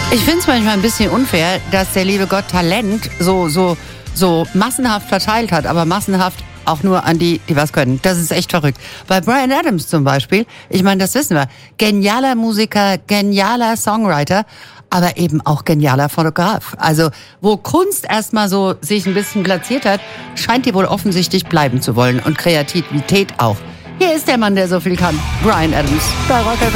Ich finde es manchmal ein bisschen unfair, dass der liebe Gott Talent so massenhaft verteilt hat, aber massenhaft auch nur an die was können. Das ist echt verrückt. Bei Bryan Adams zum Beispiel, ich meine, das wissen wir, genialer Musiker, genialer Songwriter, aber eben auch genialer Fotograf. Also wo Kunst erstmal so sich ein bisschen platziert hat, scheint die wohl offensichtlich bleiben zu wollen und Kreativität auch. Hier ist der Mann, der so viel kann, Bryan Adams. Bei Rock FM.